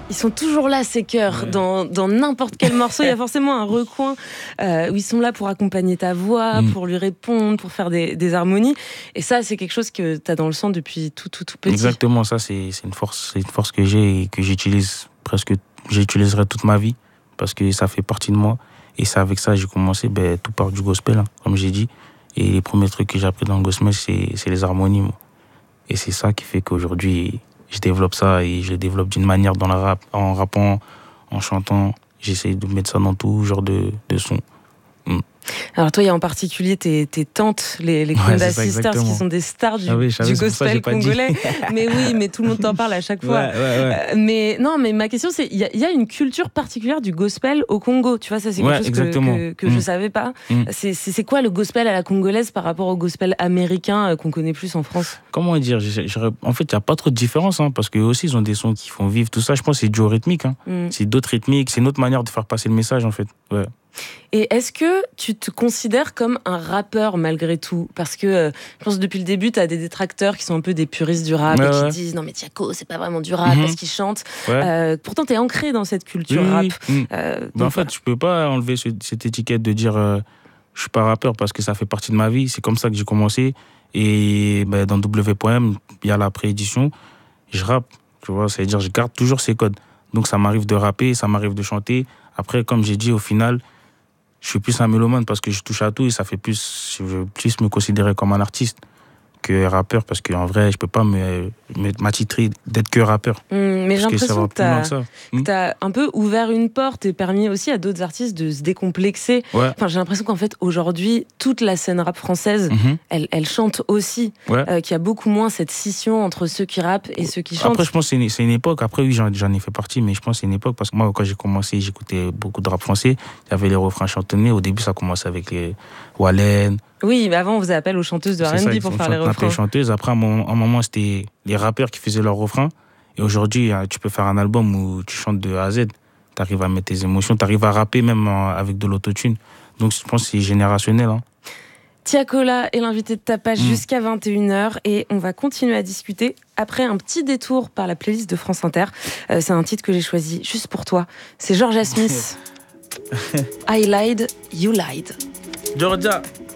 Ils sont toujours là, ces chœurs. Ouais. Dans n'importe quel morceau, il y a forcément un recoin où ils sont là pour accompagner ta voix, pour lui répondre, pour faire des harmonies. Et ça, c'est quelque chose que tu as dans le sang depuis tout petit. Exactement, ça, c'est une force que j'ai et que j'utiliserai toute ma vie parce que ça fait partie de moi. Et c'est avec ça que j'ai commencé, tout part du gospel, comme j'ai dit. Et les premiers trucs que j'ai appris dans le gospel, c'est les harmonies. Moi. Et c'est ça qui fait qu'aujourd'hui, je développe ça et je le développe d'une manière dans le rap, en rappant, en chantant. J'essaie de mettre ça dans tout genre de sons. Alors toi, il y a en particulier tes tantes, les Kunda Sisters, qui sont des stars du gospel congolais. Mais oui, mais tout le monde t'en parle à chaque fois. Ouais. Mais ma question, c'est, il y a une culture particulière du gospel au Congo. Tu vois, ça c'est quelque chose que je savais pas. C'est quoi le gospel à la congolaise par rapport au gospel américain qu'on connaît plus en France? Comment dire, en fait, il n'y a pas trop de différence, parce qu'eux aussi, ils ont des sons qui font vivre tout ça. Je pense que c'est duo rythmique. C'est d'autres rythmiques, c'est une autre manière de faire passer le message, en fait. Ouais. Et est-ce que tu te considères comme un rappeur malgré tout? Parce que je pense que depuis le début, tu as des détracteurs qui sont un peu des puristes du rap et qui disent non mais Tiako, c'est pas vraiment du rap parce qu'il chante. Pourtant, tu es ancré dans cette culture rap. En fait, je peux pas enlever cette étiquette de dire je suis pas rappeur parce que ça fait partie de ma vie. C'est comme ça que j'ai commencé. Et dans W.M, il y a la préédition. Je rappe, tu vois, c'est-à-dire je garde toujours ces codes. Donc ça m'arrive de rapper, ça m'arrive de chanter. Après, comme j'ai dit, au final, je suis plus un mélomane parce que je touche à tout et je veux plus me considérer comme un artiste que rappeur parce qu'en vrai, je peux pas m'attitrer d'être que rappeur. Mais j'ai l'impression que t'as un peu ouvert une porte et permis aussi à d'autres artistes de se décomplexer. Ouais. Enfin, j'ai l'impression qu'en fait, aujourd'hui, toute la scène rap française, elle chante aussi. Qu'il y a beaucoup moins cette scission entre ceux qui rappent et ceux qui chantent. Après, je pense que c'est une époque. Après, oui, j'en ai fait partie, mais je pense que c'est une époque parce que moi, quand j'ai commencé, j'écoutais beaucoup de rap français. Il y avait les refrains chantonnés. Au début, ça commençait avec les Wallen. Oui, mais avant, on faisait appel aux chanteuses de R&B pour faire les refrains. Chanteuses. Après, à un moment, c'était les rappeurs qui faisaient leurs refrains. Et aujourd'hui, tu peux faire un album où tu chantes de A à Z. Tu arrives à mettre tes émotions, tu arrives à rapper même avec de l'autotune. Donc, je pense que c'est générationnel. Tiako là est l'invité de Tapage jusqu'à 21h et on va continuer à discuter après un petit détour par la playlist de France Inter. C'est un titre que j'ai choisi juste pour toi. C'est Georgia Smith. I lied, you lied. Georgia.